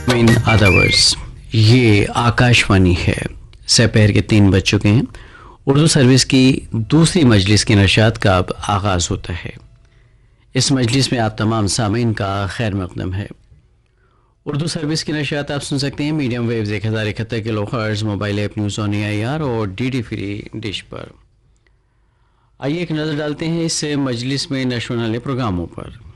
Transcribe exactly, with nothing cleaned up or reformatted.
In others ये आकाशवाणी है। दोपहर के तीन बज चुके हैं। उर्दू सर्विस की दूसरी मजलिस की नशात का अब आगाज़ होता है। इस मजलिस में आप तमाम सामीन का खैर मकदम है। उर्दू सर्विस की नशात आप सुन सकते हैं मीडियम वेव्स एक हज़ार इकहत्तर kilo hertz, mobile app news on A I R और डी डी फ्री डिश पर। आइए एक नज़र डालते हैं इस मजलिस में नशर वाले प्रोग्रामों पर।